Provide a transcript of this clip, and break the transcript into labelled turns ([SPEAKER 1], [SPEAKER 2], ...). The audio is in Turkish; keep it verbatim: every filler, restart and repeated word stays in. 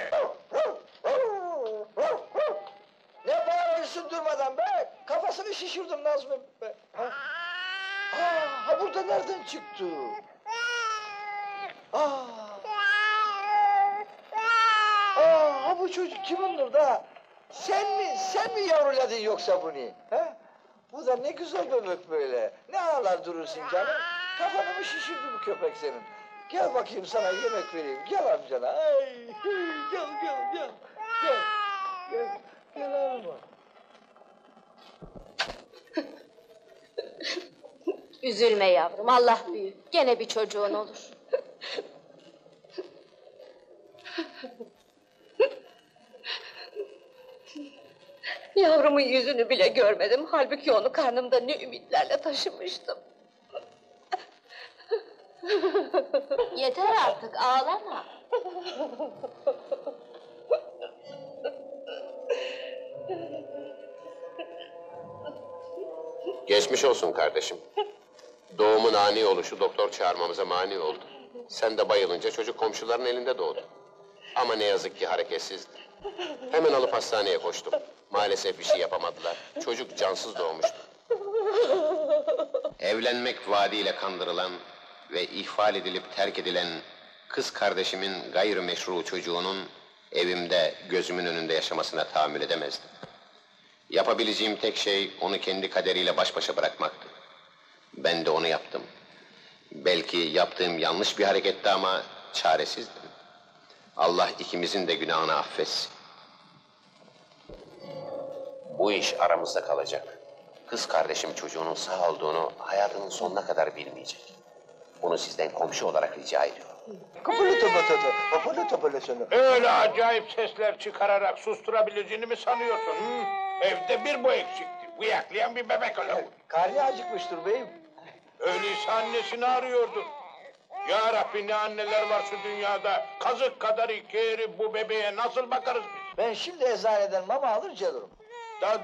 [SPEAKER 1] Ne bağırıyorsun durmadan be? Kafasını şişirdim Nazmi be. Ha? Ha, ha burada nereden çıktı? Aa. Aa, ha bu çocuk kimindir da? Sen mi, sen mi yavruladın yoksa bunu? He? Bu da ne güzel bebek böyle. Ne ağlar durursun canım? Kafanı mı şişirdi bu köpek senin? Gel bakayım sana yemek vereyim. Gel amcana. Ay, gel gel gel. Gel. Gel. Gel ağlama.
[SPEAKER 2] Üzülme yavrum, Allah büyük. Gene bir çocuğun olur.
[SPEAKER 3] Yavrumun yüzünü bile görmedim. Halbuki onu karnımda ne ümitlerle taşımıştım.
[SPEAKER 2] Yeter artık, ağlama.
[SPEAKER 4] Geçmiş olsun kardeşim. Doğumun ani oluşu doktor çağırmamıza mani oldu. Sen de bayılınca çocuk komşuların elinde doğdu. Ama ne yazık ki hareketsizdi. Hemen alıp hastaneye koştum. Maalesef bir şey yapamadılar. Çocuk cansız doğmuştu. Evlenmek vaadiyle kandırılan ve ihfal edilip terk edilen kız kardeşimin gayrimeşru çocuğunun evimde gözümün önünde yaşamasına tahammül edemezdim. Yapabileceğim tek şey onu kendi kaderiyle baş başa bırakmaktı. Ben de onu yaptım. Belki yaptığım yanlış bir hareketti ama çaresizdim. Allah ikimizin de günahını affetsin. Bu iş aramızda kalacak. Kız kardeşim çocuğunun sağ olduğunu hayatının sonuna kadar bilmeyecek. Bunu sizden komşu olarak rica ediyorum.
[SPEAKER 1] Kapalı topatada, kapalı topalasını.
[SPEAKER 5] Öyle acayip sesler çıkararak susturabileceğini mi sanıyorsun? Hı? Evde bir bu eksikti. Bıyaklayan bir bebek öyle.
[SPEAKER 1] Karnı acıkmıştır beyim.
[SPEAKER 5] Öyleyse annesini arıyordu. Ya Rabbi ne anneler var şu dünyada. Kazık kadar iki eri bu bebeğe nasıl bakarız biz?
[SPEAKER 1] Ben şimdi eczaneden mama alır gelirim.